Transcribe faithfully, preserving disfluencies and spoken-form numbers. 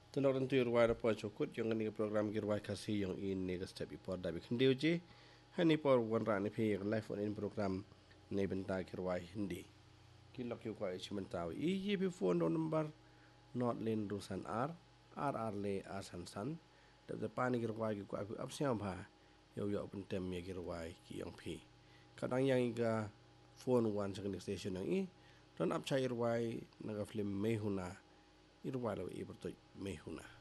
Tenor tentu irwai rapo cukut yang ini program irwai kasih yang ini ke step ipor dabi kendiu je. Hani por wan ra ni phi live on in program nei benta irwai hindi. Kilok yu kwa ichi mentau. Iji pi phone number not len rusan r r r le r san san. Dap depan irwai ki kwa ap siam ba. Yo yo pen tem ya irwai ki yang phi. Kadang yang iga phone one second station yang i don ap chai irwai naga film mehuna irwai lo i bertoi mehuna.